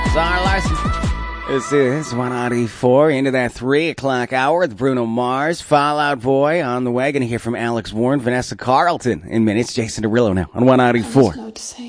Zara Larson. This is 194 into that 3 o'clock hour with Bruno Mars. Fall Out Boy on the way. Going to hear from Alex Warren, Vanessa Carlton in minutes. Jason Derulo now on 194.